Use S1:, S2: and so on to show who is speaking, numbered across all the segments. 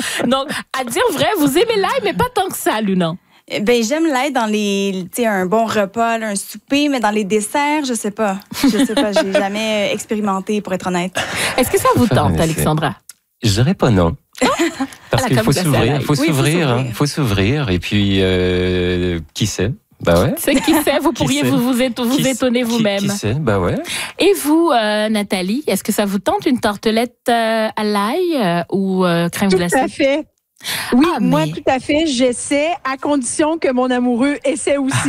S1: Donc, à dire vrai, vous aimez l'ail, mais pas tant que ça, Luna.
S2: Ben, j'aime l'ail dans les, tu sais, un bon repas, là, un souper, mais dans les desserts, je sais pas. J'ai jamais expérimenté, pour être honnête.
S1: Est-ce que ça vous tente, Alexandra?
S3: Je dirais pas non. Parce qu'il faut s'ouvrir, et puis, qui sait? Bah ouais.
S1: C'est qui sait, vous pourriez vous étonner vous-même.
S3: Qui sait, bah ouais.
S1: Et vous, Nathalie, est-ce que ça vous tente une tartelette à l'ail ou crème glacée?
S4: Tout à fait. Oui, moi, tout à fait. J'essaie à condition que mon amoureux essaie aussi.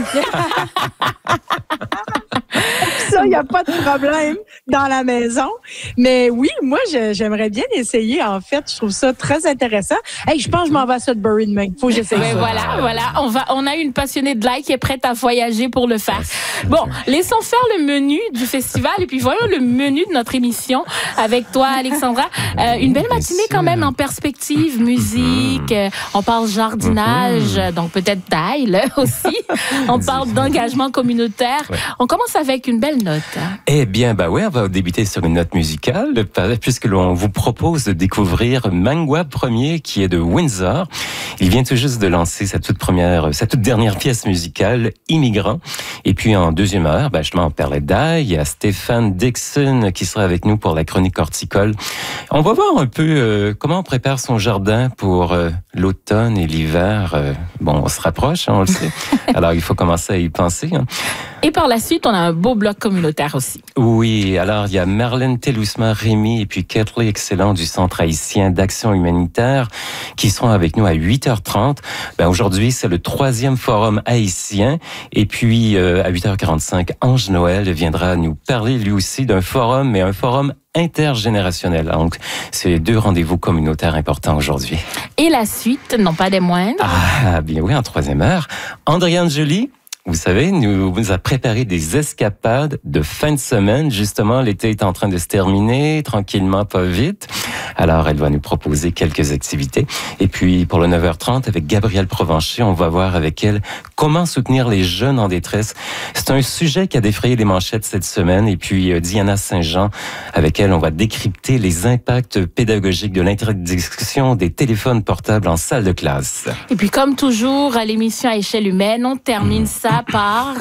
S4: Ça, il n'y a pas de problème dans la maison. Mais oui, moi, j'aimerais bien essayer, en fait. Je trouve ça très intéressant. Hey, je pense que je m'en vais à Sudbury demain. Il faut que j'essaye ça.
S1: Voilà. On a une passionnée de l'ail qui est prête à voyager pour le faire. Bon, laissons faire le menu du festival et puis voyons le menu de notre émission avec toi, Alexandra. Une belle matinée quand même en perspective, musique. On parle jardinage, donc peut-être d'ail là, aussi. On parle d'engagement communautaire.
S3: Ouais.
S1: On commence avec une belle note. Hein?
S3: Eh bien, bah ouais, on va débuter sur une note musicale, puisque l'on vous propose de découvrir Mangwa Premier, qui est de Windsor. Il vient tout juste de lancer sa toute dernière pièce musicale, Immigrant. Et puis en deuxième heure, justement, on parlait d'ail. Il y a Stéphane Dixon qui sera avec nous pour la chronique horticole. On va voir un peu comment on prépare son jardin pour l'automne et l'hiver. On se rapproche, on le sait. Alors, il faut commencer à y penser. Hein.
S1: Et par la suite, on a un beau bloc communautaire aussi.
S3: Oui, alors il y a Marlène Telousma-Rémy et puis Kathleen Excellent du Centre haïtien d'action humanitaire qui seront avec nous à 8h30. Aujourd'hui, c'est le 3e forum haïtien. Et puis, à 8h45, Ange Noël viendra nous parler lui aussi d'un forum, mais un forum intergénérationnel. Donc, c'est 2 rendez-vous communautaires importants aujourd'hui.
S1: Et la suite, non pas des moindres.
S3: Ah, bien oui, en 3e heure. Andréane Joly, vous savez, nous a préparé des escapades de fin de semaine. Justement, l'été est en train de se terminer, tranquillement, pas vite. Alors, elle va nous proposer quelques activités. Et puis, pour le 9h30, avec Gabrielle Provencher, on va voir avec elle comment soutenir les jeunes en détresse. C'est un sujet qui a défrayé les manchettes cette semaine. Et puis, Diana Saint-Jean, avec elle, on va décrypter les impacts pédagogiques de l'interdiction des téléphones portables en salle de classe.
S1: Et puis, comme toujours, à l'émission à échelle humaine, on termine ça par...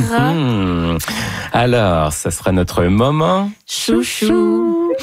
S3: Alors, ça sera notre moment
S1: chouchou.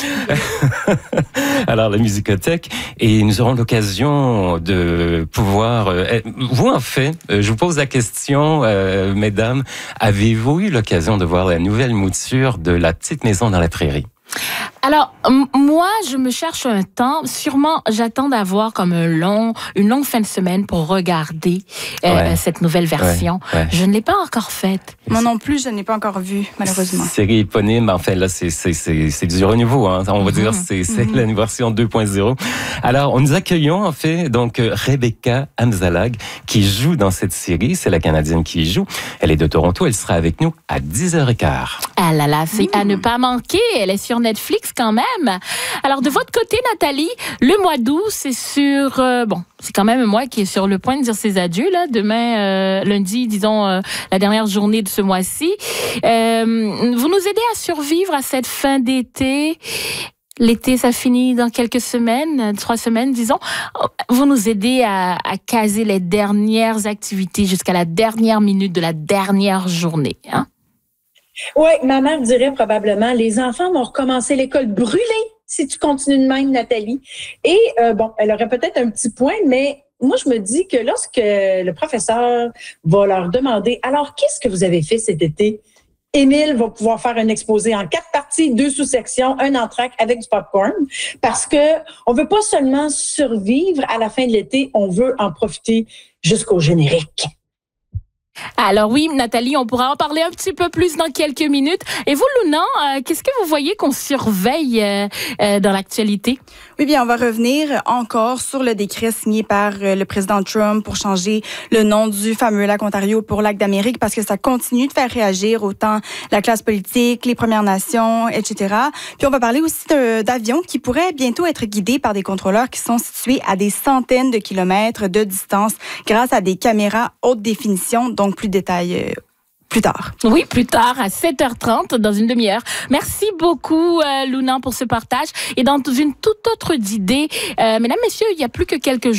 S3: Alors, la musicothèque, et nous aurons l'occasion de pouvoir... vous, en fait, je vous pose la question, mesdames, avez-vous eu l'occasion de voir la nouvelle mouture de La Petite Maison dans la Prairie?
S1: Alors, moi, je me cherche un temps. Sûrement, j'attends d'avoir comme une longue fin de semaine pour regarder cette nouvelle version. Ouais. Je ne l'ai pas encore faite.
S2: Moi non plus, je ne l'ai pas encore vue, malheureusement.
S3: Série éponyme, enfin là, c'est du renouveau. Hein. On va dire c'est la version 2.0. Alors, nous accueillons en fait donc Rebecca Amzalag qui joue dans cette série. C'est la Canadienne qui y joue. Elle est de Toronto. Elle sera avec nous à 10h15.
S1: Ah là là, c'est à ne pas manquer. Elle est sur Netflix quand même. Alors, de votre côté, Nathalie, le mois d'août, c'est sur... c'est quand même moi qui est sur le point de dire ses adieux, là. Demain, lundi, disons, la dernière journée de ce mois-ci. Vous nous aidez à survivre à cette fin d'été. L'été, ça finit dans quelques semaines, 3 semaines, disons. Vous nous aidez à caser les dernières activités jusqu'à la dernière minute de la dernière journée, hein?
S4: Oui, ma mère dirait probablement, les enfants vont recommencer l'école brûlée si tu continues de même, Nathalie. Et elle aurait peut-être un petit point, mais moi, je me dis que lorsque le professeur va leur demander, alors, qu'est-ce que vous avez fait cet été? Émile va pouvoir faire un exposé en 4 parties, 2 sous-sections, un entracte avec du popcorn, parce que on veut pas seulement survivre à la fin de l'été, on veut en profiter jusqu'au générique.
S1: Alors oui, Nathalie, on pourra en parler un petit peu plus dans quelques minutes. Et vous, Luna, qu'est-ce que vous voyez qu'on surveille dans l'actualité?
S2: Oui, bien, on va revenir encore sur le décret signé par le président Trump pour changer le nom du fameux lac Ontario pour lac d'Amérique parce que ça continue de faire réagir autant la classe politique, les Premières Nations, etc. Puis on va parler aussi d'avions qui pourraient bientôt être guidés par des contrôleurs qui sont situés à des centaines de kilomètres de distance grâce à des caméras haute définition. Donc, plus de détails plus tard.
S1: Oui, plus tard, à 7h30, dans une demi-heure. Merci beaucoup, Luna, pour ce partage. Et dans une toute autre idée, mesdames, messieurs, il y a plus que quelques jours